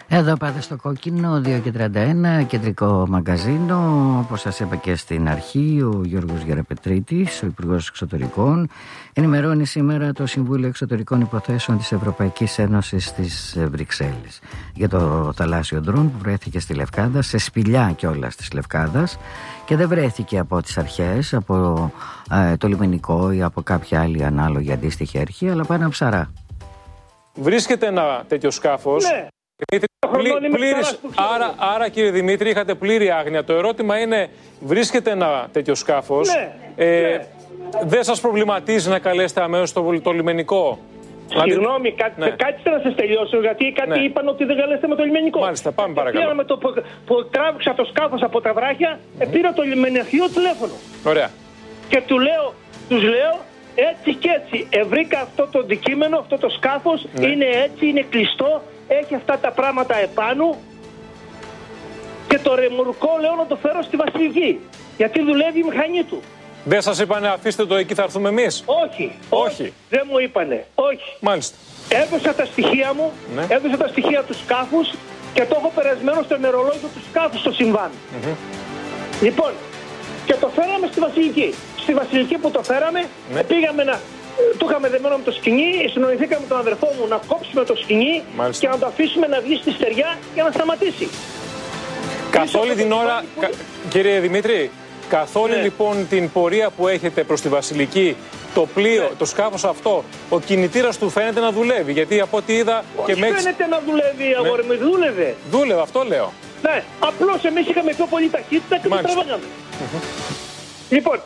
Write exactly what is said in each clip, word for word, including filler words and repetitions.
Εδώ πάτε στο κόκκινο, δύο και τριάντα ένα, κεντρικό μαγκαζίνο. Όπως σας είπα και στην αρχή, ο Γιώργος Γεραπετρίτης, ο Υπουργός Εξωτερικών, ενημερώνει σήμερα το Συμβούλιο Εξωτερικών Υποθέσεων της Ευρωπαϊκής Ένωσης της Βρυξέλλες για το θαλάσσιο ντρόν που βρέθηκε στη Λευκάδα, σε σπηλιά κιόλας της Λευκάδας, και δεν βρέθηκε από τις αρχές, από ε, το λιμενικό ή από κάποια άλλη ανάλογη αντίστοιχη αρχή, αλλά πάνω ψαρά. Βρίσκεται ένα τέτοιο σκάφος. Ναι. Πλή, πλήρης, άρα, άρα κύριε Δημήτρη, είχατε πλήρη άγνοια. Το ερώτημα είναι, βρίσκεται ένα τέτοιο σκάφος, ναι, ε, ναι. δεν σας προβληματίζει να καλέσετε αμέσως το, το λιμενικό? Συγγνώμη, κάτι, ναι. κάτσε να σας τελειώσω, γιατί κάτι ναι. είπαν ότι δεν καλέσετε με το λιμενικό. Μάλιστα, πάμε παρακαλώ. Με το που, που τράβηξα το σκάφος από τα βράχια, mm-hmm. πήρα το λιμενικό τηλέφωνο. Ωραία. Και του λέω, τους λέω, έτσι και έτσι, βρήκα αυτό το αντικείμενο, αυτό το σκάφος, ναι. είναι έτσι, είναι κλειστό, έχει αυτά τα πράγματα επάνω, και το ρεμουρκό λέω να το φέρω στη Βασιλική, γιατί δουλεύει η μηχανή του. Δεν σας είπανε αφήστε το εκεί, θα έρθουμε εμείς? Όχι, όχι, όχι. Δεν μου είπανε, όχι. Μάλιστα. Έδωσα τα στοιχεία μου, ναι. έδωσα τα στοιχεία του σκάφους και το έχω περασμένο στο ημερολόγιο του σκάφους στο συμβάν. Mm-hmm. Λοιπόν, και το φέραμε στη Βασιλική. Στη Βασιλική που το φέραμε, ναι. πήγαμε να... Το είχαμε δεμένο με το σκοινί, συνοηθήκαμε με τον αδερφό μου να κόψουμε το σκοινί, μάλιστα, και να το αφήσουμε να βγει στη στεριά για να σταματήσει. Καθ' όλη την ώρα, που... κα... κύριε Δημήτρη, καθ' όλη ναι. λοιπόν την πορεία που έχετε προς τη Βασιλική, το πλοίο, ναι. το σκάφος αυτό, ο κινητήρας του φαίνεται να δουλεύει, γιατί από ό,τι είδα... Όχι και με... φαίνεται να δουλεύει, αγόρι μου, δούλευε. Δούλευε, αυτό λέω. Ναι, απλώς εμείς είχαμε πιο πολύ ταχύτητα και το τραβάγαμε. Λοιπόν,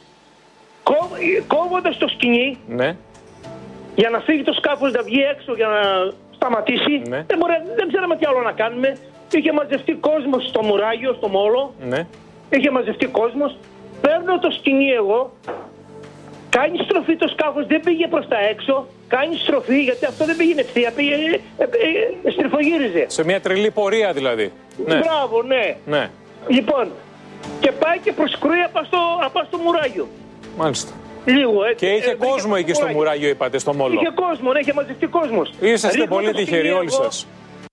κόβοντας το σκοινί, ναι. για να φύγει το σκάφος να βγει έξω για να σταματήσει, ναι. δεν, μπορεί, δεν ξέραμε τι άλλο να κάνουμε. Είχε μαζευτεί κόσμος στο μουράγιο, στο μόλο, ναι. είχε μαζευτεί κόσμος. Παίρνω το σκοινί εγώ, κάνει στροφή το σκάφος, δεν πήγε προς τα έξω, κάνει στροφή, γιατί αυτό δεν πήγαινε ευθεία, πήγε, ε, ε, ε, στριφογύριζε. Σε μια τρελή πορεία δηλαδή. Ναι. Μπράβο, ναι. ναι. Λοιπόν, και πάει και προσκρούει απ' στο, στο μουράγιο. Μάλιστα. Λίγο, έτσι. Και είχε ε, κόσμο εκεί στο μουράγιο, είπατε, στο μόλο. Είχε κόσμο, ναι, είχε μαζευτεί κόσμος. Είσαστε Ρίχνω πολύ τυχεροί όλοι σας.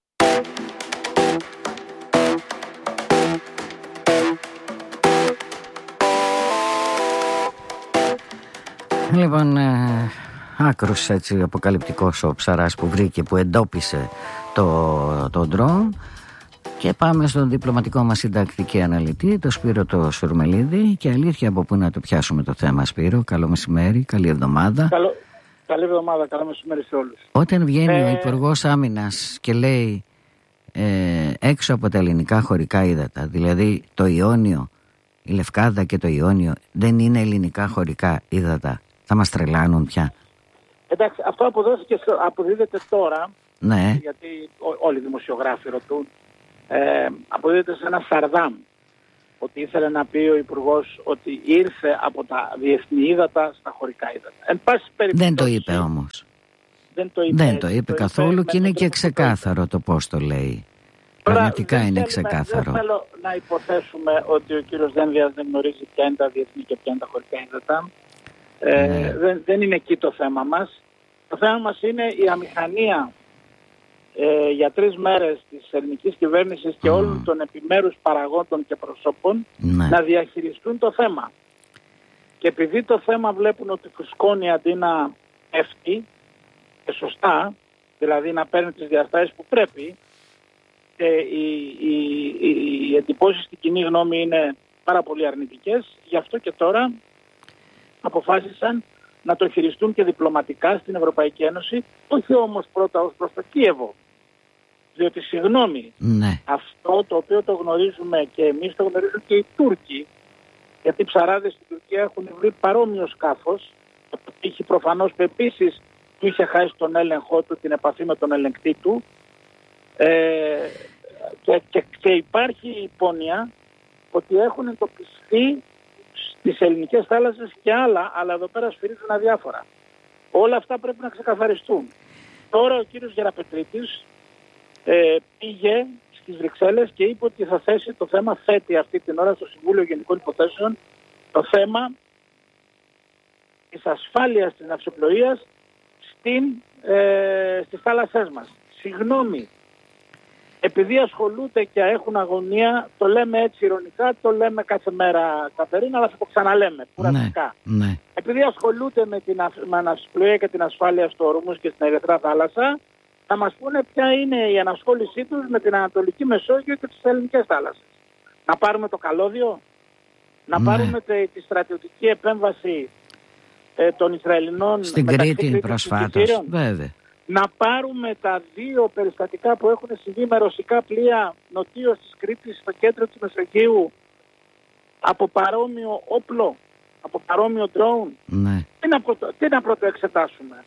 Λοιπόν, ε, άκρος έτσι αποκαλυπτικός ο ψαράς που βρήκε, που εντόπισε το, το ντρόν. Και πάμε στον διπλωματικό μας συντακτική αναλυτή, το Σπύρο το Σουρμελίδη. Και αλήθεια, από πού να το πιάσουμε το θέμα, Σπύρο? Καλό μεσημέρι, καλή εβδομάδα. Καλό, καλή εβδομάδα, καλό μεσημέρι σε όλους. Όταν βγαίνει ε... ο Υπουργός Άμυνας και λέει ε, έξω από τα ελληνικά χωρικά ύδατα, δηλαδή το Ιόνιο, η Λευκάδα και το Ιόνιο δεν είναι ελληνικά χωρικά ύδατα, θα μας τρελάνουν πια? Εντάξει, αυτό αποδόθηκε, αποδίδεται τώρα, ναι. γιατί ό, όλοι οι δημοσιογράφοι ρωτούν. Ε, αποδίδεται σε ένα Σαρδάμ ότι ήθελε να πει ο Υπουργός ότι ήρθε από τα διεθνή ύδατα στα χωρικά ύδατα. Εν πάση περιπτώσει, δεν το είπε όμως. Δεν το είπε, δεν το είπε το καθόλου είπε, και είναι και ξεκάθαρο το, το πώς το λέει. Πραγματικά είναι θέλουμε, ξεκάθαρο. Δεν θέλω να υποθέσουμε ότι ο κύριος Δένδιας δεν γνωρίζει ποια είναι τα διεθνή και ποια είναι τα χωρικά ύδατα. Ε, ναι. δεν, δεν είναι εκεί το θέμα μας. Το θέμα μας είναι η αμηχανία Ε, για τρεις μέρες της ελληνικής κυβέρνησης και mm. όλων των επιμέρους παραγόντων και προσώπων ναι. να διαχειριστούν το θέμα. Και επειδή το θέμα βλέπουν ότι φουσκώνει αντί να πέφτει, και σωστά, δηλαδή να παίρνει τις διαστάσεις που πρέπει, και οι, οι, οι, οι εντυπώσεις στην κοινή γνώμη είναι πάρα πολύ αρνητικές, γι' αυτό και τώρα αποφάσισαν να το χειριστούν και διπλωματικά στην Ευρωπαϊκή Ένωση, όχι όμως πρώτα ως προς το Κίεβο. Διότι, συγγνώμη, ναι. αυτό το οποίο το γνωρίζουμε και εμείς, το γνωρίζουν και οι Τούρκοι, γιατί οι ψαράδες στην Τουρκία έχουν βρει παρόμοιο σκάφος, είχε προφανώς επίσης του είχε χάσει τον έλεγχό του, την επαφή με τον ελεγκτή του, ε, και, και, και υπάρχει η υπόνοια ότι έχουν εντοπιστεί στις ελληνικές θάλασσες και άλλα, αλλά εδώ πέρα σφυρίζουν αδιάφορα. Όλα αυτά πρέπει να ξεκαθαριστούν. Τώρα ο κύριος Γεραπετρίτης ε, πήγε στις Βρυξέλλες και είπε ότι θα θέσει το θέμα, θέτει αυτή την ώρα στο Συμβούλιο Γενικών Υποθέσεων, το θέμα της ασφάλειας της ναυσιπλοείας στην, ε, στις θάλασσές μας. Συγγνώμη, επειδή ασχολούνται και έχουν αγωνία, το λέμε έτσι ειρωνικά, το λέμε κάθε μέρα Κατερίνα, αλλά θα το ξαναλέμε κουραστικά. Ναι, ναι. Επειδή ασχολούνται με την ναυσιπλοεία και την ασφάλεια στο Ορμούς και στην Ερυθρά Θάλασσα, θα μας πούνε ποια είναι η ενασχόλησή τους με την Ανατολική Μεσόγειο και τις ελληνικές θάλασσες. Να πάρουμε το καλώδιο, να ναι. πάρουμε τη, τη στρατιωτική επέμβαση ε, των Ισραηλινών στην Κρήτη προσφάτως, βέβαια. Να πάρουμε τα δύο περιστατικά που έχουν συμβεί με ρωσικά πλοία νοτίως της Κρήτης στο κέντρο της Μεσογείου από παρόμοιο όπλο, από παρόμοιο drone. Ναι. Τι να, πρωτο, τι να πρωτοεξετάσουμε.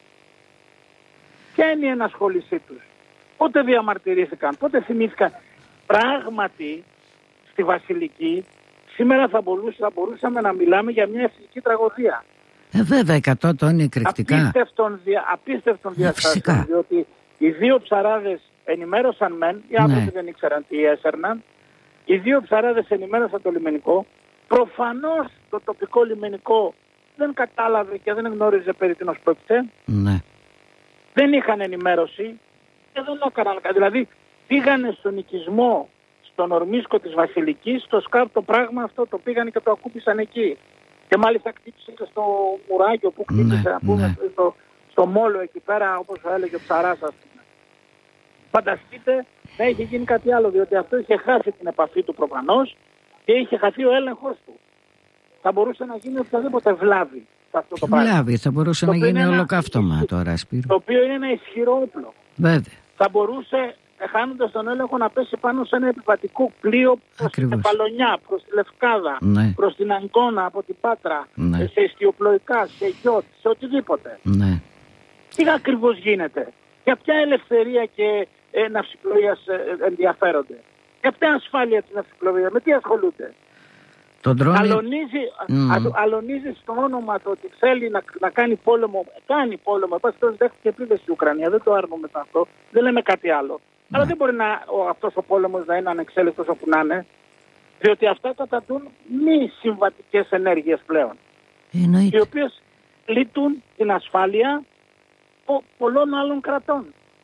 Ποια είναι η ενασχόλησή τους. Πότε διαμαρτυρήθηκαν, πότε θυμήθηκαν. Πράγματι στη Βασιλική σήμερα θα, μπορούσα, θα μπορούσαμε να μιλάμε για μια εθνική τραγωδία. Ε, βέβαια, εκατό τόνοι εκρηκτικά. Απίστευτον, δια, απίστευτον διαστάσεων, διότι οι δύο ψαράδες ενημέρωσαν μεν, οι άνθρωποι ναι. δεν ήξεραν τι έσερναν, οι δύο ψαράδες ενημέρωσαν το λιμενικό, προφανώς το τοπικό λιμενικό δεν κατάλαβε και δεν γνώριζε περί τίνος πρόκειται, ναι. δεν είχαν ενημέρωση και δεν έκαναν, δηλαδή πήγανε στον οικισμό, στον ορμίσκο της Βασιλικής, στο σκάπ το πράγμα αυτό το πήγανε και το ακούμπησαν εκεί. Και μάλιστα χτύπησε και στο μουράγιο που χτύπησε, ναι, να πούμε, ναι. στο, στο μόλο εκεί πέρα, όπως έλεγε ο ψαράς, ας πούμε. Φανταστείτε να είχε γίνει κάτι άλλο, διότι αυτό είχε χάσει την επαφή του προφανώς και είχε χαθεί ο έλεγχος του. Θα μπορούσε να γίνει οποιαδήποτε βλάβη σε αυτό το πράγμα. Βλάβη, θα μπορούσε το να γίνει ολοκαύτωμα ένα... τώρα, Σπύρο. Το οποίο είναι ένα ισχυρό όπλο. Βέβαια. Θα μπορούσε, χάνοντας τον έλεγχο, να πέσει πάνω σε ένα επιβατικό πλοίο προς την Επαλονιά, προς τη Λευκάδα, ναι. προς την Αγκώνα από την Πάτρα, ναι. σε ιστιοπλοϊκά, σε γιότ, σε οτιδήποτε. Ναι. Τι ακριβώς γίνεται. Για ποια ελευθερία και ε, ναυσιπλοείας ε, ενδιαφέρονται. Για ποια ασφάλεια της ναυσιπλοείας, με τι ασχολούνται. Τρώνε... Αλωνίζει, mm. α, αλωνίζει στο όνομα το ότι θέλει να, να κάνει πόλεμο, κάνει πόλεμο, πάση τόσο δέχτηκε επίδεση στην Ουκρανία, δεν το άρνουμε αυτό, δεν λέμε κάτι άλλο. Mm. Αλλά δεν μπορεί να, ο, αυτός ο πόλεμος να είναι ανεξέλεγκτος όπου να είναι, διότι αυτά κατατούν μη συμβατικές ενέργειες πλέον, Εννοείται. οι οποίες λύτουν την ασφάλεια πο, πολλών άλλων κρατών.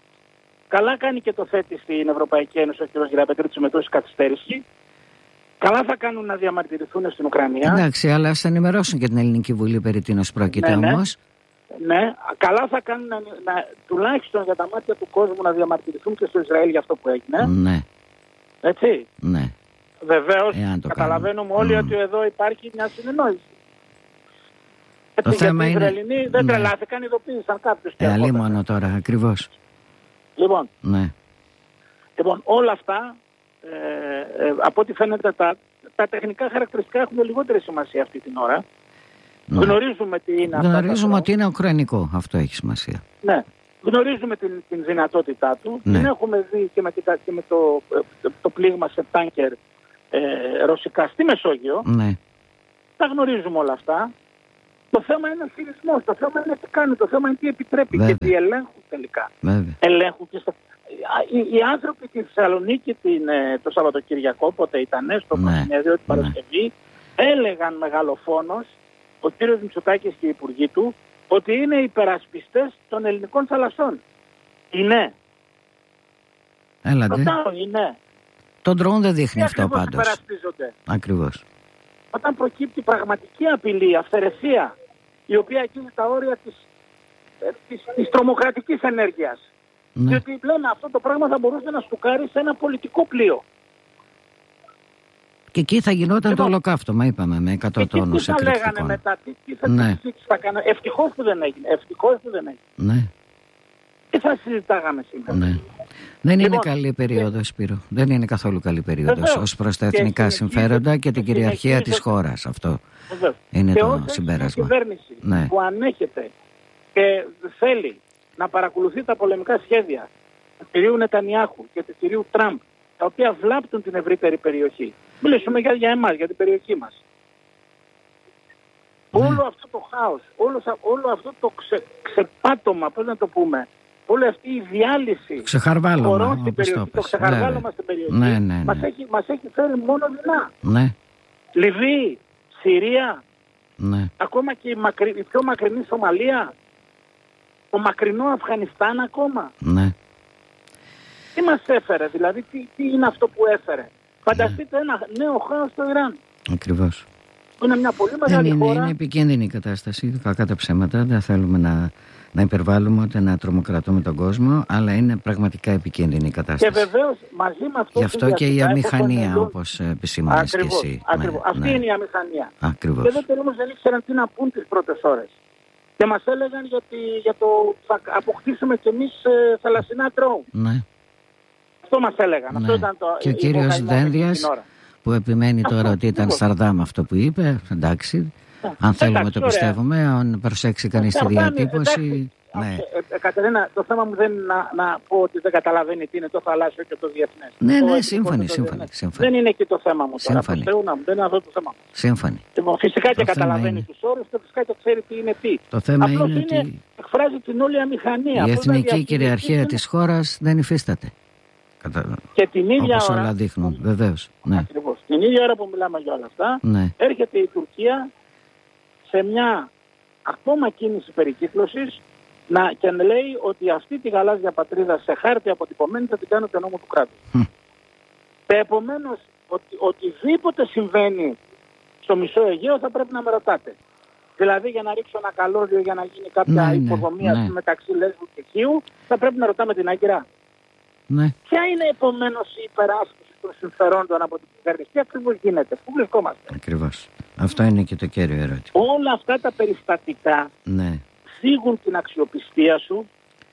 Καλά κάνει και το θέτει στην Ευρωπαϊκή Ένωση ο κ. Γεραπετρίτης με τόση καθυστέρηση. Καλά θα κάνουν να διαμαρτυρηθούν στην Ουκρανία. Εντάξει, αλλά ας ενημερώσουν και την Ελληνική Βουλή περί τίνος πρόκειται, ναι, όμως. Ναι. ναι, καλά θα κάνουν να, να, τουλάχιστον για τα μάτια του κόσμου να διαμαρτυρηθούν και στο Ισραήλ για αυτό που έγινε. Ναι. Έτσι. Ναι. Βεβαίως, καταλαβαίνουμε όλοι mm. ότι εδώ υπάρχει μια συνεννόηση. Το Έτσι, θέμα γιατί είναι... οι Ισραηλινοί δεν ναι. τρελάθηκαν, ειδοποίησαν κάποιους. Ε, αλίμονο τώρα, ακριβώς. Λοιπόν, ναι. λοιπόν όλα αυτά... Ε, ε, από ό,τι φαίνεται τα, τα τεχνικά χαρακτηριστικά έχουν λιγότερη σημασία αυτή την ώρα. Ναι. Γνωρίζουμε τι είναι αυτό. Γνωρίζουμε ότι είναι ουκρανικό. Αυτό έχει σημασία. Ναι. Γνωρίζουμε την, την δυνατότητά του. Ναι. Την έχουμε δει και με, και με το, το, το πλήγμα σε τάνκερ ε, ρωσικά στη Μεσόγειο. Ναι. Τα γνωρίζουμε όλα αυτά. Το θέμα είναι ο χειρισμός. Το θέμα είναι τι κάνει. Το θέμα είναι τι επιτρέπει. Βέβαια. Και τι ελέγχουν τελικά. Βέβαια. Ελέγχουν και στο... Οι, οι άνθρωποι στη Θεσσαλονίκη την, το Σαββατοκυριακό, πότε ήταν, στο Πασχημέδιο, ναι, την Παρασκευή, ναι. έλεγαν μεγαλοφόνος, ο κύριος Μητσοτάκης και οι υπουργοί του, ότι είναι υπερασπιστές των ελληνικών θαλασσών. Είναι. Έλατε. Ρωτάω, είναι. Το ντρόουν δεν δείχνει τι αυτό πάντως. Υπερασπίζονται. Ακριβώς. Όταν προκύπτει πραγματική απειλή, αυθαιρεσία, η οποία αγγίζει τα όρια της, της, της τρομοκρατικής ενέργειας. Ναι. Διότι λέμε αυτό το πράγμα θα μπορούσε να στουκάρει σε ένα πολιτικό πλοίο. Και εκεί θα γινόταν λοιπόν, το ολοκαύτωμα, είπαμε, με εκατό τόνους εκρηκτικών. Τι θα λέγανε μετά, τι, τι θα, ναι. τι θα κάνανε. Ευτυχώς που δεν έγινε. Ευτυχώς που δεν έγινε. Ναι. Τι θα συζητάγαμε σήμερα. Ναι. Δεν λοιπόν, είναι καλή περίοδος, Σπύρο. Δεν είναι καθόλου καλή περίοδος ως προς τα εθνικά συμφέροντα και την κυριαρχία της χώρας. Αυτό βεβαίως. Είναι και το συμπέρασμα. Η κυβέρνηση ναι. που ανέχεται και θέλει να παρακολουθεί τα πολεμικά σχέδια του κυρίου Νετανιάχου και του κυρίου Τραμπ, τα οποία βλάπτουν την ευρύτερη περιοχή. Μιλήσουμε για, για εμάς, για την περιοχή μας. Ναι. Όλο αυτό το χάος, όλο, όλο αυτό το ξε, ξεπάτωμα, πώς να το πούμε, όλη αυτή η διάλυση ξεχαρβάλωμα, στην περιοχή, το ξεχαρβάλωμα στην περιοχή, ναι, ναι, ναι. Μας, έχει, μας έχει φέρει μόνο δεινά. Ναι. Λιβύη, Συρία, ναι. ακόμα και η, μακρι, η πιο μακρινή Σομαλία, το μακρινό Αφγανιστάν ακόμα. Ναι. Τι μας έφερε, δηλαδή τι, τι είναι αυτό που έφερε. Φανταστείτε ένα νέο χάος στο Ιράν. Ακριβώς. Είναι μια πολύ μεγάλη είναι, χώρα. Είναι επικίνδυνη η κατάσταση, κακά τα ψέματα, δεν θέλουμε να, να υπερβάλλουμε ούτε να τρομοκρατούμε τον κόσμο, αλλά είναι πραγματικά επικίνδυνη η κατάσταση. Και βεβαίως μαζί με αυτό... Γι' αυτό και η αμηχανία, όπως επισήμανες και εσύ. Ακριβώς. Ναι, αυτή ναι. είναι η αμηχανία. Ακριβώς. Και δεν τελείως δεν ήξεραν τι να πούν τις πρώτες ώρες. Και μας έλεγαν γιατί, για το θα αποκτήσουμε κι εμείς ε, θαλασσινά ντρόουν. Ναι. Αυτό μας έλεγαν. Ναι. Αυτό ήταν το, και ο κύριος Δένδιας που επιμένει τώρα αυτό, ότι ήταν Σαρδάμ αυτό που είπε, εντάξει, ναι. αν θέλουμε εντάξει, το πιστεύουμε, αν προσέξει κανείς τη διατύπωση. Ναι. Ε, ε, Κατερίνα, το θέμα μου δεν είναι να, να πω ότι δεν καταλαβαίνει τι είναι το θαλάσσιο και το διεθνές. Ναι, ναι, σύμφωνοι, σύμφωνοι. Δεν είναι εκεί το θέμα μου τώρα. Θεούνα, δεν είναι αυτό το θέμα μου. Σύμφωνοι. Λοιπόν, φυσικά το και καταλαβαίνει είναι... τους όρους και φυσικά και ξέρει τι είναι τι. Το θέμα απλώς είναι είναι ότι εκφράζει την όλη αμηχανία. Η εθνική κυριαρχία είναι... της χώρας δεν υφίσταται. Κατα... Και την ίδια όπως ώρα, όλα δείχνουν, βεβαίως. Ναι. Ακριβώς. Την ίδια ώρα που μιλάμε για όλα αυτά, ναι. έρχεται η Τουρκία σε μια ακόμα κίνηση περικύκλωσης να, και λέει ότι αυτή τη γαλάζια πατρίδα σε χάρτη αποτυπωμένη θα την κάνω και νόμο του κράτους. Mm. Και επομένως, ότι, οτιδήποτε συμβαίνει στο μισό Αιγαίο θα πρέπει να με ρωτάτε. Δηλαδή για να ρίξω ένα καλώδιο, για να γίνει κάποια ναι, υποδομία ναι, ναι. μεταξύ Λέσβου και Χίου, θα πρέπει να ρωτάμε την Άγκυρα. Ναι. Ποια είναι επομένως η υπεράσπιση των συμφερόντων από την κυβέρνηση, τι ακριβώς γίνεται, πού βρισκόμαστε. Ακριβώς. Αυτό είναι και το κέριο ερώτημα. Όλα αυτά τα περιστατικά ναι. θίγουν την αξιοπιστία σου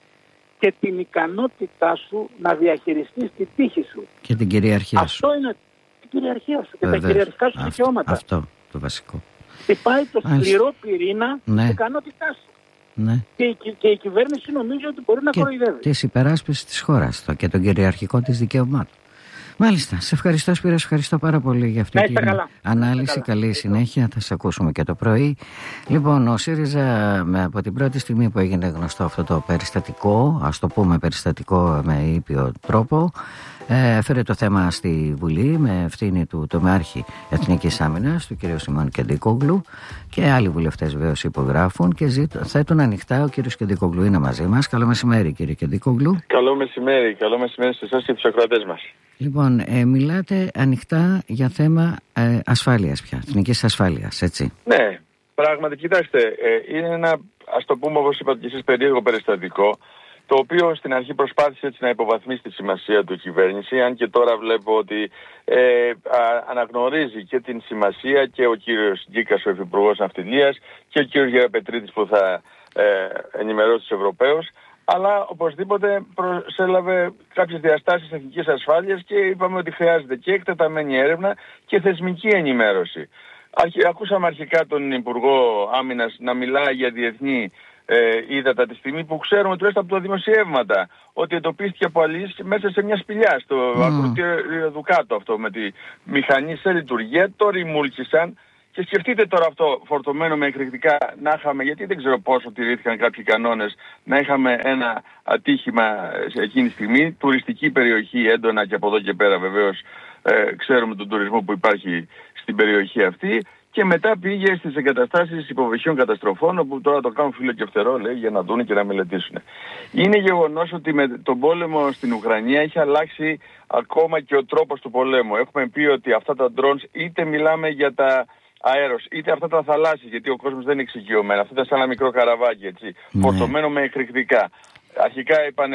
και την ικανότητά σου να διαχειριστείς τη τύχη σου. Και την κυριαρχία αυτό σου. Αυτό είναι η κυριαρχία σου και Βεβαίως. τα κυριαρχικά σου αυτό, δικαιώματα. Αυτό το βασικό. Χτυπάει το σκληρό πυρήνα ναι. της ικανότητάς σου. Ναι. Και, η, και η κυβέρνηση νομίζει ότι μπορεί να και κοροϊδεύει. Και της υπεράσπισης της χώρας και των κυριαρχικών της δικαιωμάτων. Μάλιστα. Σε ευχαριστώ, Σπύρο. Σε ευχαριστώ πάρα πολύ για αυτή την καλά. ανάλυση. Καλά. Καλή συνέχεια. Θα σε ακούσουμε και το πρωί. Λοιπόν, ο ΣΥΡΙΖΑ από την πρώτη στιγμή που έγινε γνωστό αυτό το περιστατικό, ας το πούμε περιστατικό με ήπιο τρόπο, έφερε το θέμα στη Βουλή με ευθύνη του τομεάρχη Εθνικής Άμυνας, του κ. Σιμών Κεντικόγλου, και άλλοι βουλευτές βέβαιως υπογράφουν και ζήτω, θέτουν ανοιχτά. Ο κ. Κεντικόγλου είναι μαζί μας. Καλό μεσημέρι, κ. Κεντικόγλου. Καλό μεσημέρι, καλό μεσημέρι σε εσάς και τους ακροατές μας. Λοιπόν, ε, μιλάτε ανοιχτά για θέμα ε, ασφάλειας πια, εθνικής ασφάλειας, έτσι. Ναι, πράγματι, κοιτάξτε, ε, είναι ένα, ας το πούμε όπως είπατε και εσείς, περίεργο περιστατικό, το οποίο στην αρχή προσπάθησε έτσι να υποβαθμίσει τη σημασία του κυβέρνηση, αν και τώρα βλέπω ότι ε, α, αναγνωρίζει και την σημασία και ο κύριος Γκίκας, ο Υφυπουργός Ναυτιλίας, και ο κύριος Γεραπετρίτης που θα ε, ενημερώσει τους Ευρωπαίους, αλλά οπωσδήποτε προσέλαβε κάποιες διαστάσεις εθνικής ασφάλειας και είπαμε ότι χρειάζεται και εκτεταμένη έρευνα και θεσμική ενημέρωση. Ακούσαμε αρχικά τον Υπουργό Άμυνας να μιλάει για διεθνή ε, ύδατα τη στιγμή που ξέρουμε τουλάχιστον από τα δημοσιεύματα ότι εντοπίστηκε από αλληλείς μέσα σε μια σπηλιά στο mm. ακροτήριο Δουκάτο αυτό με τη μηχανή σε λειτουργία, το ρημούλκησαν. Και σκεφτείτε τώρα αυτό φορτωμένο με εκρηκτικά να είχαμε, γιατί δεν ξέρω πόσο τηρήθηκαν κάποιοι κανόνες, να είχαμε ένα ατύχημα εκείνη τη στιγμή, τουριστική περιοχή έντονα και από εδώ και πέρα βεβαίως ε, ξέρουμε τον τουρισμό που υπάρχει στην περιοχή αυτή, και μετά πήγε στις εγκαταστάσεις υποβρυχίων καταστροφών, όπου τώρα το κάνουν φίλο και φτερό, λέει, για να δουν και να μελετήσουν. Είναι γεγονός ότι με τον πόλεμο στην Ουκρανία έχει αλλάξει ακόμα και ο τρόπος του πολέμου. Έχουμε πει ότι αυτά τα drones, είτε μιλάμε για τα αέρος, είτε αυτά τα θαλάσσια, γιατί ο κόσμος δεν είναι εξοικειωμένο. Αυτό ήταν σαν ένα μικρό καραβάκι, έτσι, ναι. φορτωμένο με εκρηκτικά. Αρχικά είπαν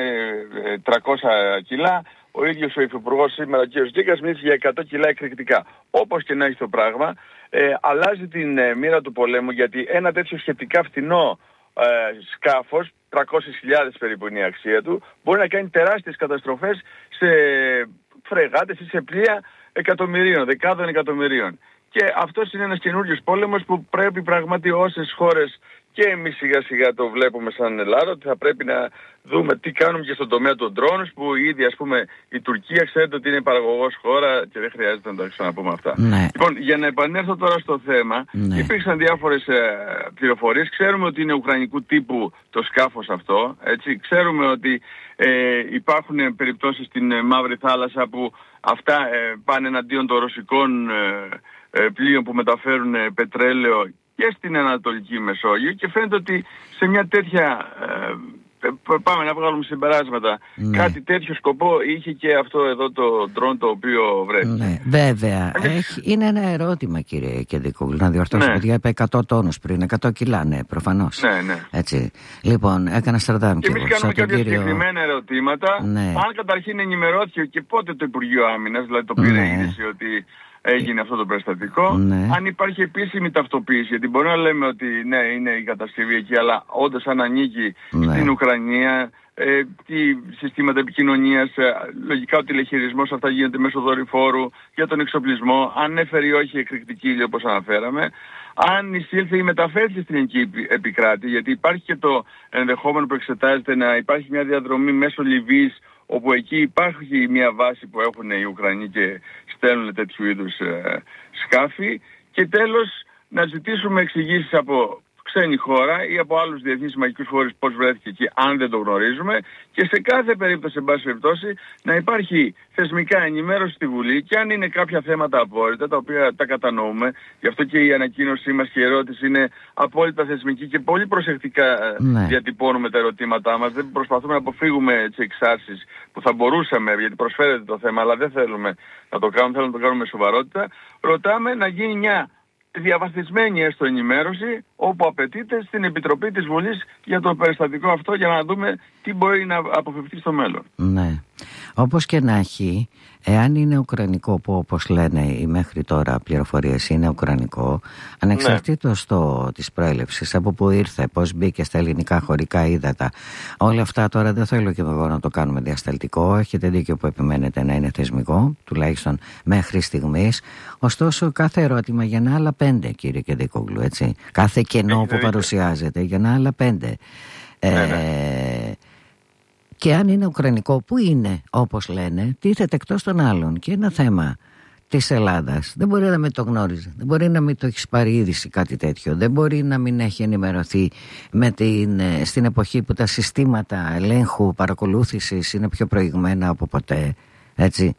τριακόσια κιλά, ο ίδιος ο Υφυπουργός σήμερα, ο κ. Γκίκας, μίλησε για εκατό κιλά εκρηκτικά. Όπως και να έχει το πράγμα, ε, αλλάζει την ε, μοίρα του πολέμου, γιατί ένα τέτοιο σχετικά φθηνό ε, σκάφος, τριακόσιες χιλιάδες περίπου είναι η αξία του, μπορεί να κάνει τεράστιες καταστροφές σε φρεγάτες ή σε πλοία εκατομμυρίων, δεκάδων εκατομμυρίων. Και αυτός είναι ένας καινούριος πόλεμος που πρέπει πραγματικά όσες χώρες, και εμείς σιγά σιγά το βλέπουμε σαν Ελλάδα, ότι θα πρέπει να δούμε τι κάνουμε και στον τομέα των drones, που ήδη ας πούμε η Τουρκία ξέρετε ότι είναι παραγωγός χώρα και δεν χρειάζεται να το ξαναπούμε αυτά. Ναι. Λοιπόν, για να επανέλθω τώρα στο θέμα, ναι. υπήρξαν διάφορες ε, πληροφορίες. Ξέρουμε ότι είναι ουκρανικού τύπου το σκάφος αυτό, έτσι. Ξέρουμε ότι ε, υπάρχουν περιπτώσεις στην ε, Μαύρη Θάλασσα που αυτά ε, πάνε εναντίον των ρωσικών ε, πλοίων που μεταφέρουν ε, πετρέλαιο και στην Ανατολική Μεσόγειο, και φαίνεται ότι σε μια τέτοια ε, πάμε να βγάλουμε συμπεράσματα. Ναι. Κάτι τέτοιο σκοπό είχε και αυτό εδώ το ντρόν το οποίο βρέθηκε. Ναι, βέβαια. Έχει, είναι ένα ερώτημα, κύριε Κεντρικόγλου, να διορθώσω. Ναι. Είπα εκατό τόνους πριν, εκατό κιλά, ναι, προφανώς. Ναι, ναι. Έτσι. Λοιπόν, έκανα Στρατάμ. Και εμείς κάνουμε κάποια κύριο... συγκεκριμένα ερωτήματα. Ναι. Αν καταρχήν ενημερώθηκε και πότε το Υπουργείο Άμυνας, δηλαδή το πήρε ναι. είδηση ότι έγινε αυτό το περιστατικό. Ναι. Αν υπάρχει επίσημη ταυτοποίηση, γιατί μπορεί να λέμε ότι ναι, είναι η κατασκευή εκεί, αλλά όντως αν ανήκει ναι. στην Ουκρανία, ε, τι συστήματα επικοινωνίας, ε, λογικά ο τηλεχειρισμός αυτά γίνεται μέσω δορυφόρου για τον εξοπλισμό, αν έφερε ή όχι εκρηκτική ύλη όπως αναφέραμε, αν εισήλθε ή μεταφέρθηκε στην ελληνική επικράτη, γιατί υπάρχει και το ενδεχόμενο που εξετάζεται να υπάρχει μια διαδρομή μέσω Λιβύης, όπου εκεί υπάρχει μια βάση που έχουν οι Ουκρανοί και στέλνουν τέτοιου είδους ε, σκάφη. Και τέλος να ζητήσουμε εξηγήσεις από ξένη χώρα ή από άλλους διεθνείς μαγικούς φορείς πώς βρέθηκε εκεί, αν δεν το γνωρίζουμε, και σε κάθε περίπτωση, εν πάση περιπτώσει, να υπάρχει θεσμικά ενημέρωση στη Βουλή, και αν είναι κάποια θέματα απόρριτα, τα οποία τα κατανοούμε, γι' αυτό και η ανακοίνωσή μας και η ερώτηση είναι απόλυτα θεσμική και πολύ προσεκτικά ναι. διατυπώνουμε τα ερωτήματά μας. Δεν προσπαθούμε να αποφύγουμε τις εξάρσεις που θα μπορούσαμε, γιατί προσφέρεται το θέμα, αλλά δεν θέλουμε να το κάνουμε, θέλουμε να το κάνουμε με σοβαρότητα. Ρωτάμε να γίνει μια διαβαθμισμένη έστω ενημέρωση, όπου απαιτείται, στην Επιτροπή της Βουλής για το περιστατικό αυτό, για να δούμε τι μπορεί να αποφευθεί στο μέλλον. Ναι. Όπως και να έχει, εάν είναι ουκρανικό, που όπως λένε οι μέχρι τώρα πληροφορίες είναι ουκρανικό, ανεξαρτήτως ναι. της προέλευσης, από που ήρθε, πώς μπήκε στα ελληνικά χωρικά ύδατα, όλα αυτά τώρα δεν θέλω και εγώ να το κάνουμε διασταλτικό. Έχετε δίκιο που επιμένετε να είναι θεσμικό, τουλάχιστον μέχρι στιγμής. Ωστόσο, κάθε ερώτημα για ένα άλλα πέντε, κύριε Κεντρικόγλου, έτσι. Κάθε κενό Έχετε που δίκιο. παρουσιάζεται για ένα άλλα πέντε. Ναι, ε, ναι. Και αν είναι ουκρανικό, που είναι, όπως λένε, τίθεται εκτός των άλλων και ένα θέμα της Ελλάδας. Δεν μπορεί να μην το γνώριζε, δεν μπορεί να μην το έχει πάρει είδηση κάτι τέτοιο, δεν μπορεί να μην έχει ενημερωθεί με την, στην εποχή που τα συστήματα ελέγχου, παρακολούθησης είναι πιο προηγμένα από ποτέ, έτσι.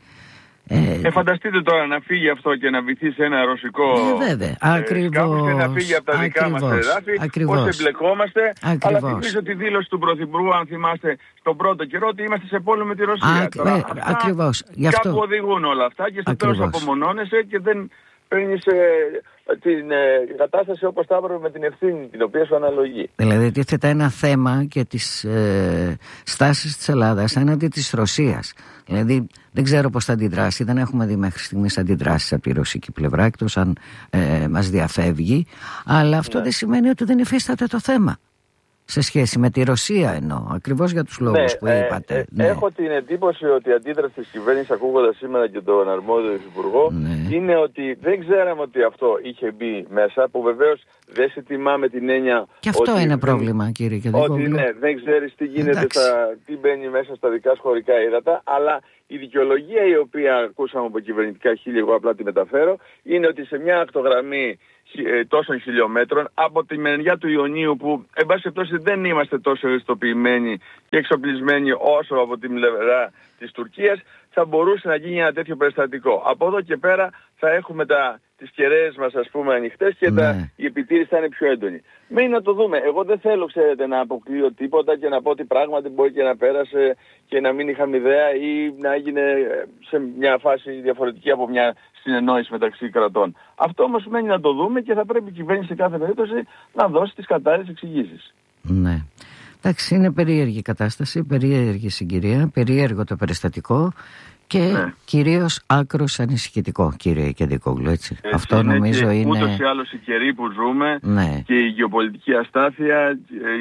Ε, ε, φανταστείτε τώρα να φύγει αυτό και να βυθεί σε ένα ρωσικό ε, βέβαια, ακριβώς, και να φύγει από τα δικά ακριβώς, μας εδάφη, πώς εμπλεκόμαστε. Ακριβώς. Αλλά θυμίζω τη δήλωση του Πρωθυπουργού, αν θυμάστε, στον πρώτο καιρό, ότι είμαστε σε πόλεμο με τη Ρωσία. Α, τώρα, ε, αυτά ακριβώς. Γι' αυτό... Κάπου οδηγούν όλα αυτά και στο τέλος απομονώνεσαι και δεν παίρνεις ε, την ε, κατάσταση όπως θα έπρεπε με την ευθύνη την οποία σου αναλογεί. Δηλαδή τίθεται ένα θέμα και τις ε, στάσεις της Ελλάδας έναντι της Ρωσίας. Δηλαδή δεν ξέρω πώς θα αντιδράσει, δεν έχουμε δει μέχρι στιγμής αντιδράσεις από τη ρωσική πλευρά, εκτός αν ε, μας διαφεύγει, αλλά αυτό ναι. δεν σημαίνει ότι δεν υφίσταται το θέμα. Σε σχέση με τη Ρωσία εννοώ, ακριβώς για τους λόγους ναι, που είπατε. Ε, ε, ναι. Έχω την εντύπωση ότι η αντίδραση της κυβέρνησης, ακούγοντας σήμερα και τον αρμόδιο υπουργό, ναι. είναι ότι δεν ξέραμε ότι αυτό είχε μπει μέσα, που βεβαίως δεν σε τιμά την έννοια. Και αυτό ότι, είναι πρόβλημα, κύριε Κεντρικόγλου. Ότι ναι, δεν ξέρεις τι γίνεται, στα, τι μπαίνει μέσα στα δικά σου χωρικά ύδατα, αλλά η δικαιολογία η οποία ακούσαμε από κυβερνητικά χείλη, εγώ απλά τη μεταφέρω, είναι ότι σε μια ακτογραμμή τόσων χιλιόμετρων από τη μεριά του Ιωνίου, που εν πάση περιπτώσει δεν είμαστε τόσο ευαισθητοποιημένοι και εξοπλισμένοι όσο από τη πλευρά της Τουρκίας, θα μπορούσε να γίνει ένα τέτοιο περιστατικό. Από εδώ και πέρα θα έχουμε τα, τις κεραίες μας, ας πούμε, ανοιχτές και ναι. τα, η επιτήρηση θα είναι πιο έντονη. Μένει να το δούμε. Εγώ δεν θέλω, ξέρετε, να αποκλείω τίποτα και να πω ότι πράγματι μπορεί και να πέρασε και να μην είχαμε ιδέα ή να έγινε σε μια φάση διαφορετική από μια συνεννόηση μεταξύ κρατών. Αυτό όμως μένει να το δούμε και θα πρέπει η κυβέρνηση σε κάθε περίπτωση να δώσει τις κατάλληλες εξηγήσεις. Ναι. Εντάξει, είναι περίεργη η κατάσταση, περίεργη συγκυρία, περίεργο το περιστατικό και ναι. κυρίως άκρος ανησυχητικό, κύριε Κεντρικόγλου, έτσι. έτσι. Αυτό είναι, νομίζω είναι... Ούτως ή άλλως οι καιροί που ζούμε ναι. και η γεωπολιτική αστάθεια,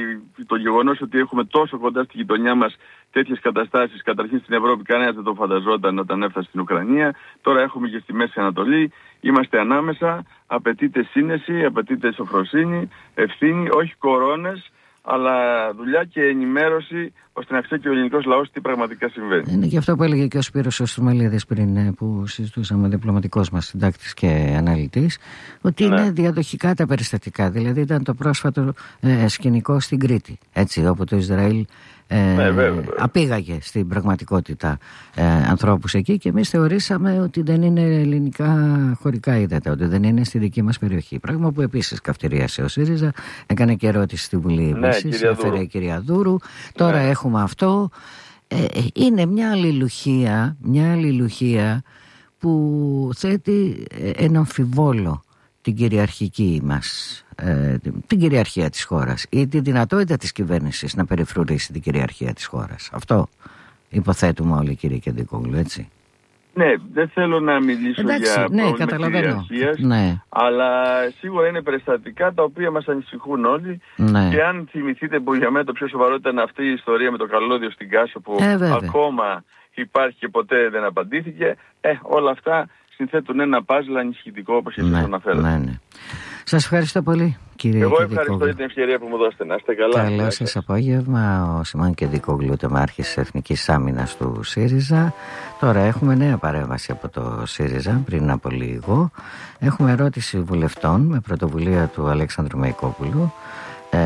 το γεγονός ότι έχουμε τόσο κοντά στη γειτονιά μας τέτοιες καταστάσεις, καταρχήν στην Ευρώπη κανένας δεν το φανταζόταν όταν έφτασε στην Ουκρανία, τώρα έχουμε και στη Μέση Ανατολή, είμαστε ανάμεσα, απαιτείται σύνεση, απαιτείται σοφροσύνη, ευθύνη, όχι κορώνες, αλλά δουλειά και ενημέρωση ώστε να ξέρει και ο ελληνικός λαός τι πραγματικά συμβαίνει. Είναι και αυτό που έλεγε και ο Σπύρος ο Στρουμαλίδης πριν, που συζητούσαμε, διπλωματικός μας συντάκτης και αναλυτής, ότι ναι. είναι διαδοχικά τα περιστατικά. Δηλαδή ήταν το πρόσφατο ε, σκηνικό στην Κρήτη, έτσι, όπου το Ισραήλ ε, ναι, βέβαια. απήγαγε στην πραγματικότητα ε, ανθρώπους εκεί, και εμείς θεωρήσαμε ότι δεν είναι ελληνικά χωρικά ύδατα, ότι δεν είναι στη δική μας περιοχή. Πράγμα που επίσης καυτηρίασε ο ΣΥΡΙΖΑ, έκανε και ερώτηση στη Βουλή, ναι, επίσης, έφερε η κυρία Δούρου. Τώρα ναι. έχουμε αυτό. Ε, είναι μια αλληλουχία, μια αλληλουχία που θέτει ένα αμφιβόλο την κυριαρχική μας, ε, την κυριαρχία της χώρας ή τη δυνατότητα της κυβέρνησης να περιφρουρήσει την κυριαρχία της χώρας. Αυτό υποθέτουμε όλοι, κύριε Κεντρικόγλου, έτσι. Ναι, δεν θέλω να μιλήσω Εντάξει, για ναι, πρόβλημα κυριαρχίας, ναι. αλλά σίγουρα είναι περιστατικά τα οποία μας ανησυχούν όλοι, ναι. Και αν θυμηθείτε που για μένα το πιο σοβαρό ήταν αυτή η ιστορία με το καλώδιο στην Κάσο που ε, ακόμα υπάρχει και ποτέ δεν απαντήθηκε, ε, όλα αυτά συνθέτουν ένα παζλ ανησυχητικό, όπως εσείς ναι, αναφέρατε. Ναι, ναι. Σας ευχαριστώ πολύ, κύριε Εγώ Κεντρικόγλου. ευχαριστώ για την ευκαιρία που μου δώσετε. Να είστε καλά. Καλό σας απόγευμα. Ο Σιμών Κεντρικόγλου, τεμάρχης της Εθνικής Άμυνας του ΣΥΡΙΖΑ. Τώρα έχουμε νέα παρέμβαση από το ΣΥΡΙΖΑ πριν από λίγο. Έχουμε ερώτηση βουλευτών με πρωτοβουλία του Αλέξανδρου Μεϊκόπουλου ε,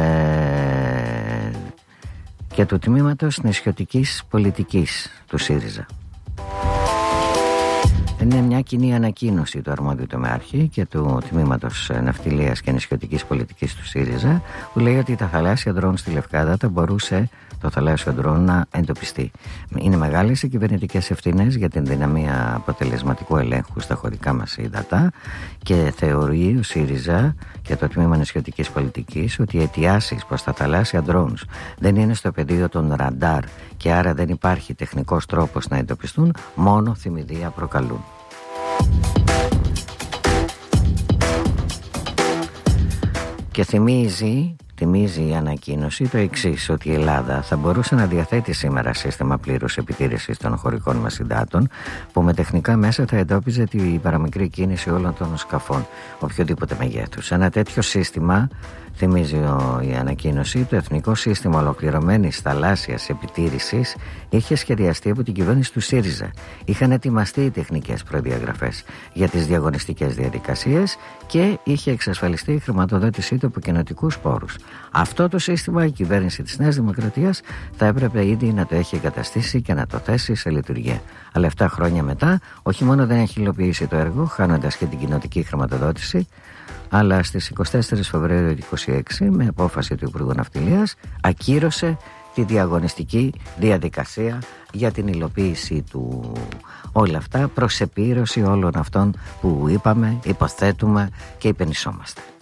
και του τμήματος νησιωτικής πολιτικής του ΣΥΡΙΖΑ. Είναι μια κοινή ανακοίνωση του αρμόδιου τομεάρχη και του τμήματος ναυτιλίας και νησιωτικής πολιτικής του ΣΥΡΙΖΑ, που λέει ότι τα θαλάσσια ντρόουν στη Λευκάδα θα μπορούσε το θαλάσσιο ντρόουν να εντοπιστεί. Είναι μεγάλες οι κυβερνητικές ευθύνες για την δυναμία αποτελεσματικού ελέγχου στα χωρικά μας ύδατα, και θεωρεί ο ΣΥΡΙΖΑ και το τμήμα νησιωτικής πολιτικής ότι οι αιτιάσεις προς τα θαλάσσια ντρόουν δεν είναι στο πεδίο των ραντάρ και άρα δεν υπάρχει τεχνικός τρόπος να εντοπιστούν, μόνο θυμηδία προκαλούν. Και θυμίζει, θυμίζει η ανακοίνωση το εξής, ότι η Ελλάδα θα μπορούσε να διαθέτει σήμερα σύστημα πλήρους επιτήρησης των χωρικών μας υδάτων, που με τεχνικά μέσα θα εντόπιζε την παραμικρή κίνηση όλων των σκαφών οποιοδήποτε μεγέθους. Ένα τέτοιο σύστημα, θυμίζει η ανακοίνωση, το Εθνικό Σύστημα Ολοκληρωμένης Θαλάσσιας Επιτήρησης, είχε σχεδιαστεί από την κυβέρνηση του ΣΥΡΙΖΑ. Είχαν ετοιμαστεί οι τεχνικές προδιαγραφές για τις διαγωνιστικές διαδικασίες και είχε εξασφαλιστεί η χρηματοδότησή του από κοινοτικούς πόρους. Αυτό το σύστημα η κυβέρνηση της Νέας Δημοκρατίας θα έπρεπε ήδη να το έχει εγκαταστήσει και να το θέσει σε λειτουργία. Αλλά εφτά χρόνια μετά, όχι μόνο δεν έχει υλοποιήσει το έργο, χάνοντας και την κοινοτική χρηματοδότηση, αλλά στις εικοστή τέταρτη Φεβρουαρίου του είκοσι έξι, με απόφαση του Υπουργού Ναυτιλίας, ακύρωσε τη διαγωνιστική διαδικασία για την υλοποίηση του. Όλα αυτά προς επίρρωση όλων αυτών που είπαμε, υποθέτουμε και υπενισσόμαστε.